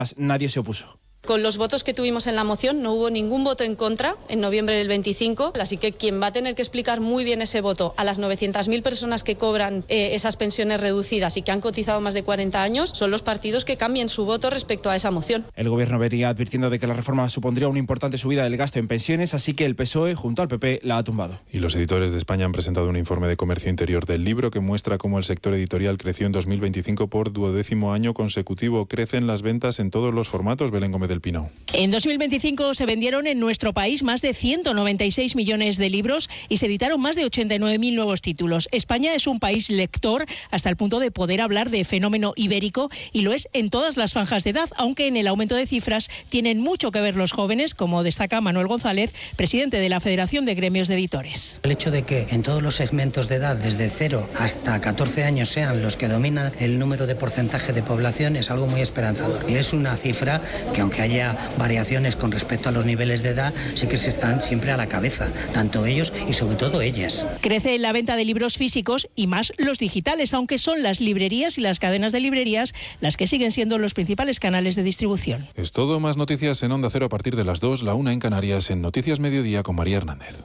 Nadie se opuso. Con los votos que tuvimos en la moción no hubo ningún voto en contra en noviembre del 25, así que quien va a tener que explicar muy bien ese voto a las 900.000 personas que cobran esas pensiones reducidas y que han cotizado más de 40 años son los partidos que cambien su voto respecto a esa moción. El gobierno venía advirtiendo de que la reforma supondría una importante subida del gasto en pensiones, así que el PSOE, junto al PP, la ha tumbado. Y los editores de España han presentado un informe de comercio interior del libro que muestra cómo el sector editorial creció en 2025 por 12º año consecutivo. Crecen las ventas en todos los formatos. Belén Gómez del Pino. En 2025 se vendieron en nuestro país más de 196 millones de libros y se editaron más de 89.000 nuevos títulos. España es un país lector hasta el punto de poder hablar de fenómeno ibérico y lo es en todas las franjas de edad, aunque en el aumento de cifras tienen mucho que ver los jóvenes, como destaca Manuel González, presidente de la Federación de Gremios de Editores. El hecho de que en todos los segmentos de edad, desde 0 hasta 14 años, sean los que dominan el número de porcentaje de población es algo muy esperanzador. Y es una cifra que, aunque haya variaciones con respecto a los niveles de edad, sí que se están siempre a la cabeza, tanto ellos y sobre todo ellas. Crece la venta de libros físicos y más los digitales, aunque son las librerías y las cadenas de librerías las que siguen siendo los principales canales de distribución. Es todo. Más noticias en Onda Cero a partir de las 2, la 1 en Canarias, en Noticias Mediodía con María Hernández.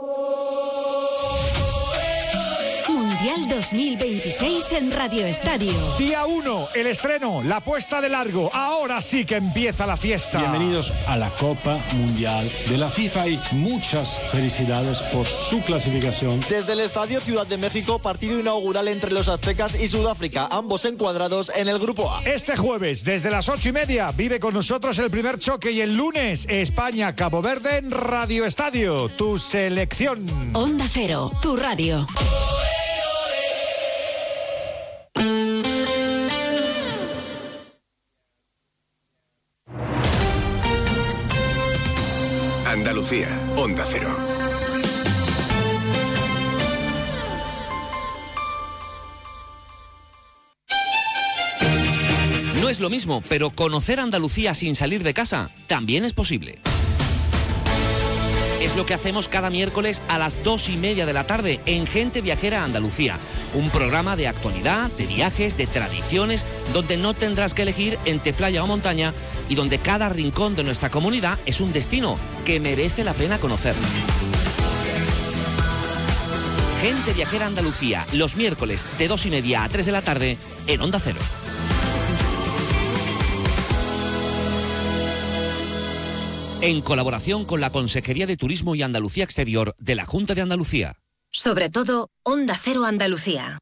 Mundial 2026 en Radio Estadio. Día 1, el estreno, la puesta de largo. Ahora sí que empieza la fiesta. Bienvenidos a la Copa Mundial de la FIFA y muchas felicidades por su clasificación. Desde el Estadio Ciudad de México, partido inaugural entre los aztecas y Sudáfrica, ambos encuadrados en el Grupo A. Este jueves, desde las 8:30, vive con nosotros el primer choque y el lunes, España-Cabo Verde en Radio Estadio, tu selección. Onda Cero, tu radio. Andalucía, Onda Cero. No es lo mismo, pero conocer Andalucía sin salir de casa también es posible. Es lo que hacemos cada miércoles a las 2:30 de la tarde en Gente Viajera Andalucía. Un programa de actualidad, de viajes, de tradiciones, donde no tendrás que elegir entre playa o montaña y donde cada rincón de nuestra comunidad es un destino que merece la pena conocer. Gente Viajera Andalucía, los miércoles de 2:30 a 3 de la tarde en Onda Cero. En colaboración con la Consejería de Turismo y Andalucía Exterior de la Junta de Andalucía. Sobre todo, Onda Cero Andalucía.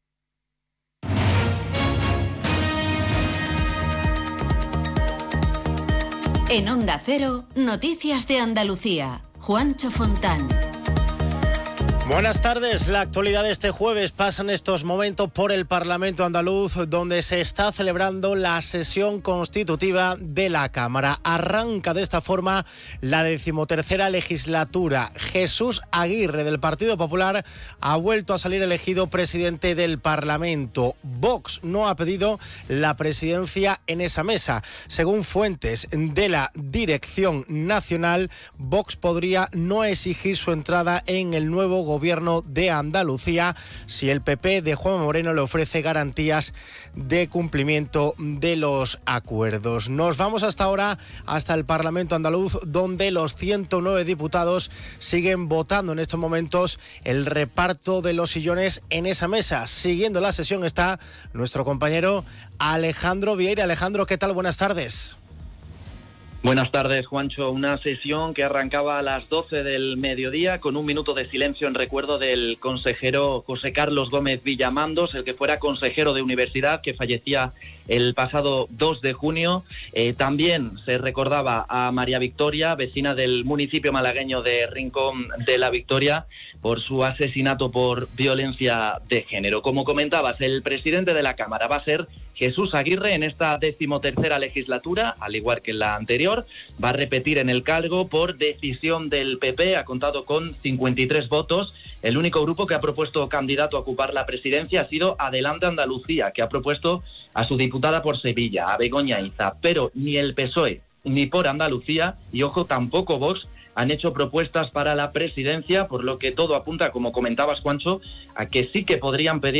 En Onda Cero, Noticias de Andalucía. Juancho Fontán. Buenas tardes. La actualidad de este jueves pasa en estos momentos por el Parlamento andaluz, donde se está celebrando la sesión constitutiva de la Cámara. Arranca de esta forma la 13ª legislatura. Jesús Aguirre, del Partido Popular, ha vuelto a salir elegido presidente del Parlamento. Vox no ha pedido la presidencia en esa mesa. Según fuentes de la Dirección Nacional, Vox podría no exigir su entrada en el nuevo Gobierno de Andalucía si el PP de Juanma Moreno le ofrece garantías de cumplimiento de los acuerdos. Nos vamos hasta ahora hasta el Parlamento andaluz, donde los 109 diputados siguen votando en estos momentos el reparto de los sillones en esa mesa. Siguiendo la sesión está nuestro compañero Alejandro Vieira. Alejandro, ¿qué tal? Buenas tardes. Buenas tardes, Juancho. Una sesión que arrancaba a las 12 del mediodía con un minuto de silencio en recuerdo del consejero José Carlos Gómez Villamandos, el que fuera consejero de universidad, que fallecía el pasado 2 de junio. También se recordaba a María Victoria, vecina del municipio malagueño de Rincón de la Victoria, por su asesinato por violencia de género. Como comentabas, el presidente de la Cámara va a ser Jesús Aguirre en esta 13ª legislatura, al igual que en la anterior. Va a repetir en el cargo por decisión del PP, ha contado con 53 votos. El único grupo que ha propuesto candidato a ocupar la presidencia ha sido Adelante Andalucía, que ha propuesto a su diputada por Sevilla, a Begoña Iza, pero ni el PSOE ni por Andalucía, y ojo, tampoco Vox, han hecho propuestas para la presidencia, por lo que todo apunta, como comentabas, Juancho, a que sí que podrían pedir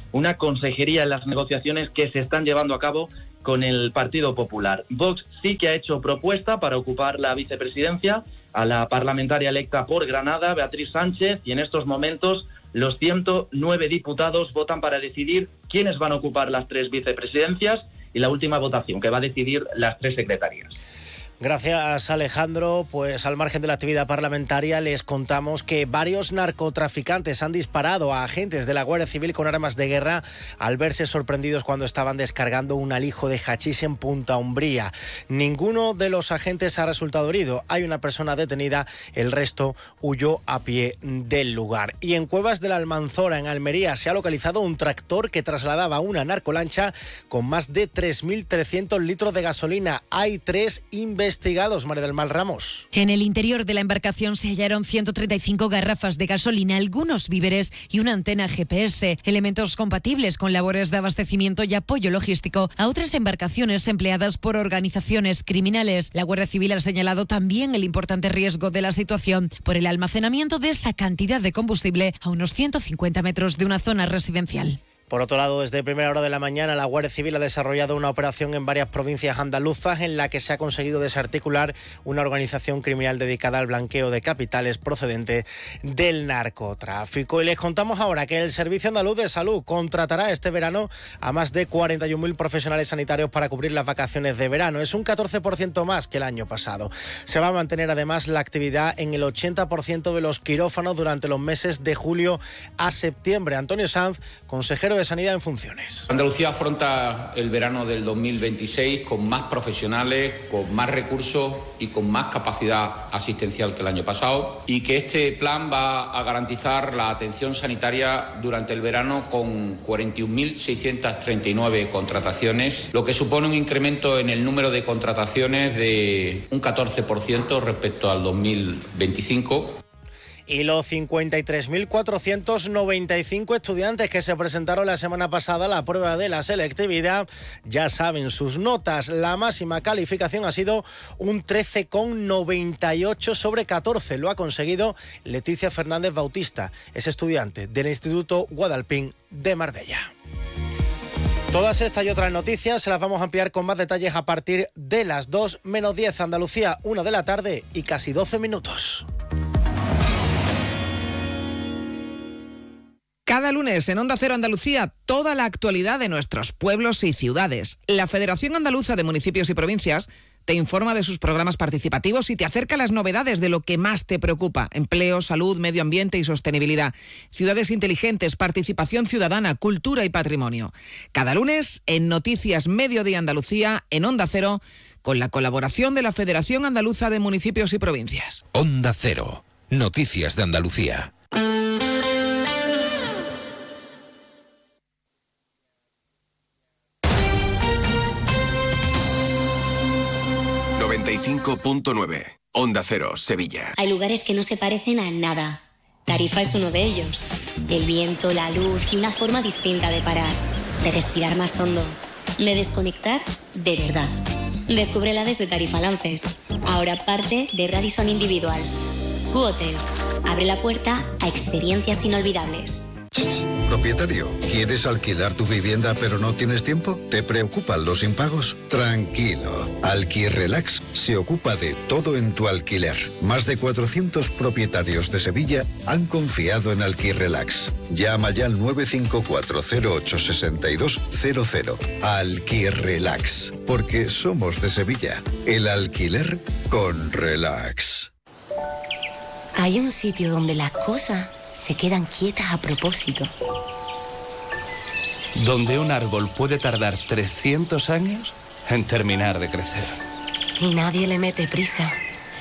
una consejería en las negociaciones que se están llevando a cabo con el Partido Popular. Vox sí que ha hecho propuesta para ocupar la vicepresidencia a la parlamentaria electa por Granada, Beatriz Sánchez, y en estos momentos los 109 diputados votan para decidir quiénes van a ocupar las 3 vicepresidencias y la última votación, que va a decidir las 3 secretarías. Gracias, Alejandro. Pues al margen de la actividad parlamentaria les contamos que varios narcotraficantes han disparado a agentes de la Guardia Civil con armas de guerra al verse sorprendidos cuando estaban descargando un alijo de hachís en Punta Umbría. Ninguno de los agentes ha resultado herido. Hay una persona detenida, el resto huyó a pie del lugar. Y en Cuevas de la Almanzora, en Almería, se ha localizado un tractor que trasladaba una narcolancha con más de 3.300 litros de gasolina. Hay 3 investigados, María del Mal Ramos. En el interior de la embarcación se hallaron 135 garrafas de gasolina, algunos víveres y una antena GPS, elementos compatibles con labores de abastecimiento y apoyo logístico a otras embarcaciones empleadas por organizaciones criminales. La Guardia Civil ha señalado también el importante riesgo de la situación por el almacenamiento de esa cantidad de combustible a unos 150 metros de una zona residencial. Por otro lado, desde primera hora de la mañana, la Guardia Civil ha desarrollado una operación en varias provincias andaluzas en la que se ha conseguido desarticular una organización criminal dedicada al blanqueo de capitales procedente del narcotráfico. Y les contamos ahora que el Servicio Andaluz de Salud contratará este verano a más de 41.000 profesionales sanitarios para cubrir las vacaciones de verano. Es un 14% más que el año pasado. Se va a mantener además la actividad en el 80% de los quirófanos durante los meses de julio a septiembre. Antonio Sanz, consejero de Sanidad en funciones. Andalucía afronta el verano del 2026 con más profesionales, con más recursos y con más capacidad asistencial que el año pasado, y que este plan va a garantizar la atención sanitaria durante el verano con 41.639 contrataciones, lo que supone un incremento en el número de contrataciones de un 14% respecto al 2025. Y los 53.495 estudiantes que se presentaron la semana pasada a la prueba de la selectividad ya saben sus notas. La máxima calificación ha sido un 13,98 sobre 14. Lo ha conseguido Leticia Fernández Bautista, es estudiante del Instituto Guadalpín de Marbella. Todas estas y otras noticias se las vamos a ampliar con más detalles a partir de las 2 menos 10. Andalucía, 1 de la tarde y casi 12 minutos. Cada lunes en Onda Cero Andalucía, toda la actualidad de nuestros pueblos y ciudades. La Federación Andaluza de Municipios y Provincias te informa de sus programas participativos y te acerca a las novedades de lo que más te preocupa: empleo, salud, medio ambiente y sostenibilidad, ciudades inteligentes, participación ciudadana, cultura y patrimonio. Cada lunes en Noticias Mediodía Andalucía, en Onda Cero, con la colaboración de la Federación Andaluza de Municipios y Provincias. Onda Cero, Noticias de Andalucía. .9 Onda Cero, Sevilla. Hay lugares que no se parecen a nada. Tarifa es uno de ellos. El viento, la luz y una forma distinta de parar, de respirar más hondo, de desconectar de verdad. Descúbrela desde Tarifa Lances. Ahora parte de Radisson Individuals. Q-Hotels. Abre la puerta a experiencias inolvidables. Propietario, ¿quieres alquilar tu vivienda pero no tienes tiempo? ¿Te preocupan los impagos? Tranquilo, Alquirrelax se ocupa de todo en tu alquiler. Más de 400 propietarios de Sevilla han confiado en Alquirrelax. Llama ya al 954-086200. Alquirrelax, porque somos de Sevilla. El alquiler con relax. Hay un sitio donde las cosas se quedan quietas a propósito. Donde un árbol puede tardar 300 años en terminar de crecer. Y nadie le mete prisa.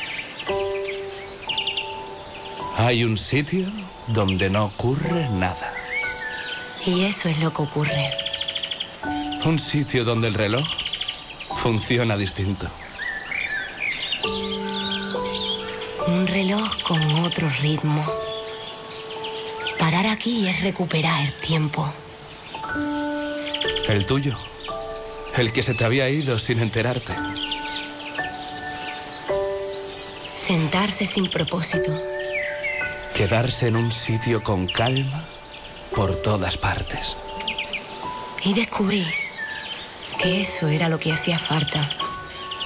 Hay un sitio donde no ocurre nada. Y eso es lo que ocurre. Un sitio donde el reloj funciona distinto. Un reloj con otro ritmo. Parar aquí es recuperar el tiempo. El tuyo. El que se te había ido sin enterarte. Sentarse sin propósito. Quedarse en un sitio con calma por todas partes. Y descubrí que eso era lo que hacía falta.